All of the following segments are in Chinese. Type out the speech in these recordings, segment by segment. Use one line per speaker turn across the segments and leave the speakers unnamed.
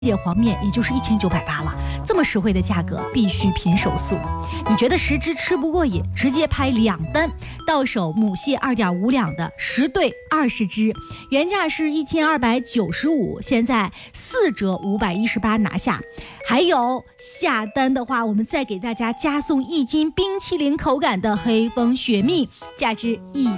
界黄面也就是1980了，这么实惠的价格必须拼手速。你觉得10只吃不过瘾，直接拍2单，到手母蟹2.5两的10对20只，原价是1295，现在4折518拿下。还有下单的话，我们再给大家加送1斤冰淇淋口感的黑蜂雪蜜，价值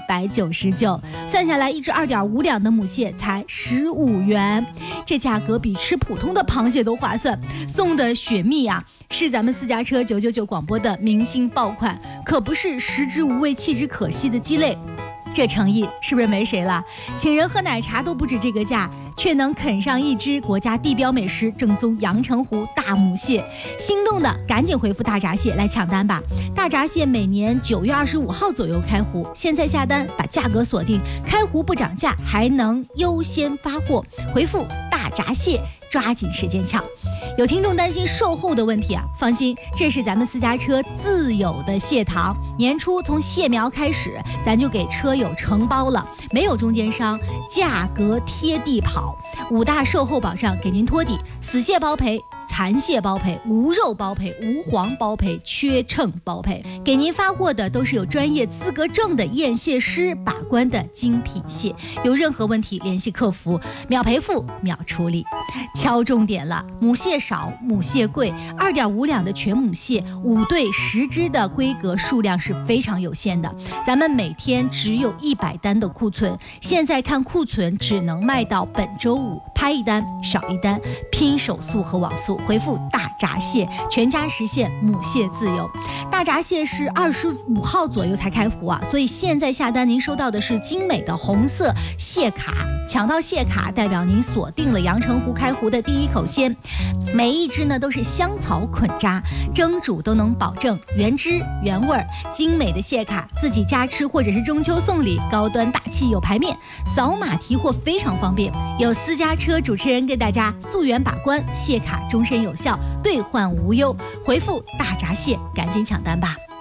199，算下来1只2.5两的母蟹才15元，这价格比吃普通的螃蟹都划算。送的雪蜜啊，是咱们私家车999广播的明星爆款，可不是食之无味弃之可惜的鸡肋。这诚意是不是没谁了？请人喝奶茶都不止这个价，却能啃上1只国家地标美食正宗阳澄湖大母蟹。心动的赶紧回复大闸蟹来抢单吧！大闸蟹每年9月25号左右开湖，现在下单把价格锁定，开湖不涨价，还能优先发货。回复大闸蟹，抓紧时间抢。有听众担心售后的问题啊，放心，这是咱们私家车自有的蟹塘，年初从蟹苗开始，咱就给车友承包了，没有中间商，价格贴地跑，5大售后保障给您托底，死蟹包赔，残蟹包赔，无肉包赔，无黄包赔，缺秤包赔，给您发货的都是有专业资格证的验蟹师把关的精品蟹，有任何问题联系客服，秒赔付秒处理。敲重点了，母蟹少，母蟹贵，2.5两的全母蟹5对10只的规格数量是非常有限的，咱们每天只有100单的库存，现在看库存只能卖到本周5，拍1单少1单，拼手速和网速。回复大闸蟹，全家实现母蟹自由。大闸蟹是25号左右才开湖啊，所以现在下单您收到的是精美的红色蟹卡，抢到蟹卡代表您锁定了阳澄湖开湖的第一口鲜。每一只呢都是香草捆扎，蒸煮都能保证原汁原味。精美的蟹卡自己家吃或者是中秋送礼，高端大气有排面，扫码提货非常方便。有私家车主持人给大家溯源把关，蟹卡终身有效，兑换无忧。回复大闸蟹，赶紧抢单吧。